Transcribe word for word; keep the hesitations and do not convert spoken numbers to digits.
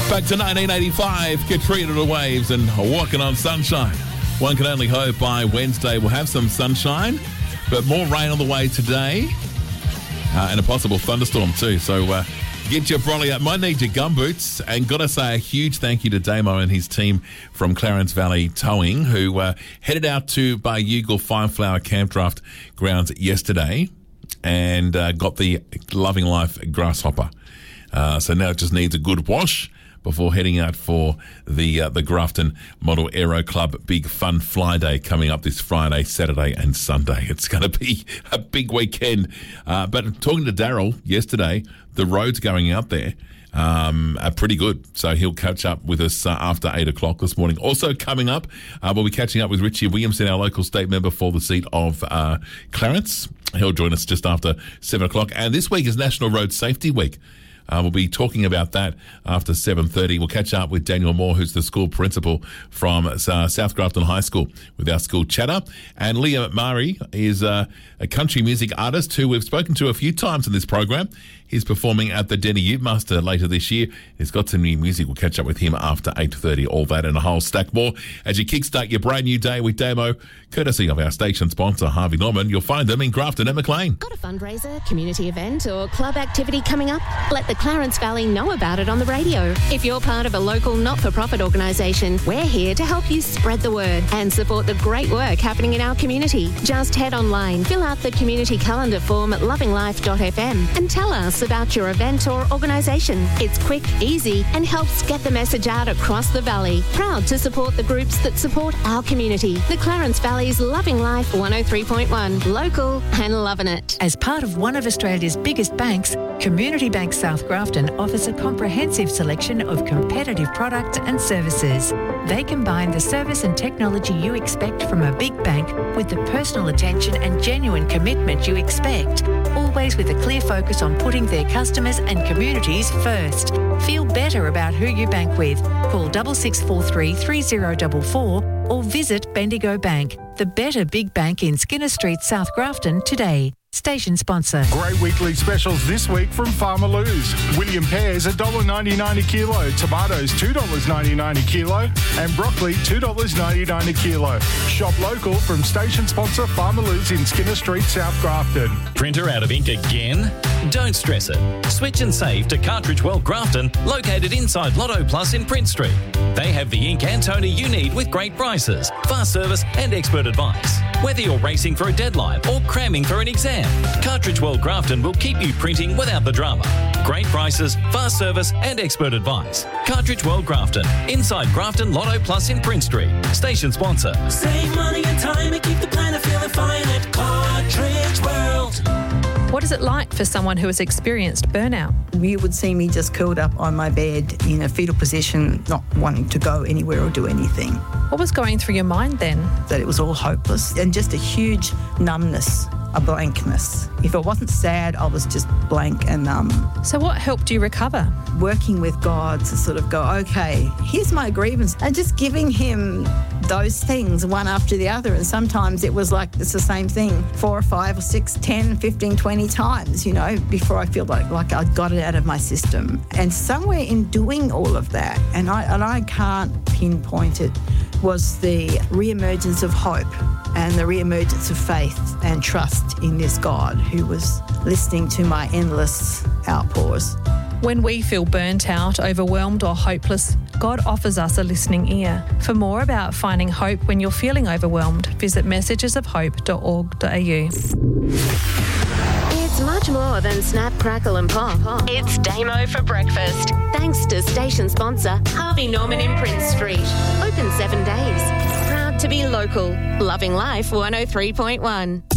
Back to nineteen eighty-five, Katrina to the waves and walking on sunshine. One can only hope by Wednesday we'll have some sunshine, but more rain on the way today uh, and a possible thunderstorm too. So uh, get your brolly out. Might need your gumboots. And got to say a huge thank you to Damo and his team from Clarence Valley Towing, who uh, headed out to Bayugal Fine Flower Campdraft grounds yesterday and uh, got the Loving Life grasshopper. Uh, so now it just needs a good wash before heading out for the uh, the Grafton Model Aero Club Big Fun Fly Day coming up this Friday, Saturday and Sunday. It's going to be a big weekend. Uh, but talking to Daryl yesterday, the roads going out there um, are pretty good. So he'll catch up with us uh, after eight o'clock this morning. Also coming up, uh, we'll be catching up with Richie Williamson, our local state member for the seat of uh, Clarence. He'll join us just after seven o'clock. And this week is National Road Safety Week. Uh, we'll be talking about that after seven thirty. We'll catch up with Daniel Moore, who's the school principal from uh, South Grafton High School, with our school chatter. And Liam Murray is uh, a country music artist who we've spoken to a few times in this program. He's performing at the Denny Youth Master later this year. He's got some new music. We'll catch up with him after eight thirty. All that and a whole stack more as you kickstart your brand new day with Damo, courtesy of our station sponsor, Harvey Norman. You'll find them in Grafton and Maclean. Got a fundraiser, community event or club activity coming up? Let the Clarence Valley know about it on the radio. If you're part of a local not-for-profit organisation, we're here to help you spread the word and support the great work happening in our community. Just head online, fill out the community calendar form at loving life dot f m and tell us about your event or organisation. It's quick, easy and helps get the message out across the valley. Proud to support the groups that support our community. The Clarence Valley's Loving Life one oh three point one. Local and loving it. As part of one of Australia's biggest banks, Community Bank South Grafton offers a comprehensive selection of competitive products and services. They combine the service and technology you expect from a big bank with the personal attention and genuine commitment you expect, always with a clear focus on putting their customers and communities first. Feel better about who you bank with. Call six six four three, three zero four four or visit Bendigo Bank, the better big bank in Skinner Street, South Grafton today. Station sponsor. Great weekly specials this week from Farmer Lou's. William pears one dollar ninety-nine a kilo, tomatoes two dollars ninety-nine a kilo, and broccoli two dollars ninety-nine a kilo. Shop local from station sponsor Farmer Lou's in Skinner Street, South Grafton. Printer out of ink again? Don't stress it. Switch and save to Cartridge World Grafton, located inside Lotto Plus in Prince Street. They have the ink and toner you need with great prices, fast service and expert advice. Whether you're racing for a deadline or cramming for an exam, Cartridge World Grafton will keep you printing without the drama. Great prices, fast service and expert advice. Cartridge World Grafton, inside Grafton Lotto Plus in Prince Street. Station sponsor. Save money and time and keep the planet feeling fine at Cartridge World. What is it like for someone who has experienced burnout? You would see me just curled up on my bed in a fetal position, not wanting to go anywhere or do anything. What was going through your mind then? That it was all hopeless and just a huge numbness, a blankness. If I wasn't sad, I was just blank and numb. So what helped you recover? Working with God to sort of go, okay, here's my grievance, and just giving him those things one after the other. And sometimes it was like it's the same thing four or five or six, ten, fifteen, twenty times, you know, before I feel like, like I got it out of my system. And somewhere in doing all of that, and I, and I can't pinpoint it, was the re-emergence of hope and the re-emergence of faith and trust in this God who was listening to my endless outpours. When we feel burnt out, overwhelmed or hopeless, God offers us a listening ear. For more about finding hope when you're feeling overwhelmed, visit messages of hope dot org dot a u. It's much more than Snap, Crackle and Pop. It's Damo for breakfast. Thanks to station sponsor Harvey Norman in Prince Street. Open seven days. Proud to be local. Loving Life one oh three point one.